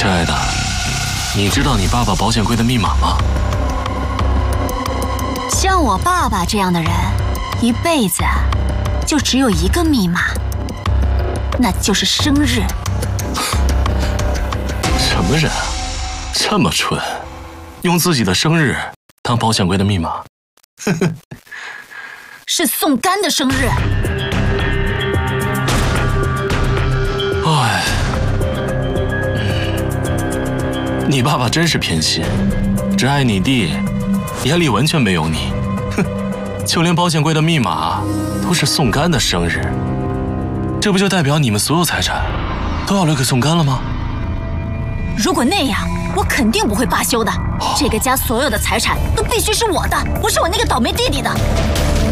亲爱的，你知道你爸爸保险柜的密码吗？ 像我爸爸这样的人，一辈子就只有一个密码，那就是生日。 什么人啊，这么蠢，用自己的生日当保险柜的密码？ 是宋干的生日。 哎，你爸爸真是偏心，只爱你弟，眼里完全没有你。哼，就连保险柜的密码都是宋干的生日，这不就代表你们所有财产都要留给宋干了吗？ 如果那样，我肯定不会罢休的。这个家所有的财产都必须是我的，不是我那个倒霉弟弟的。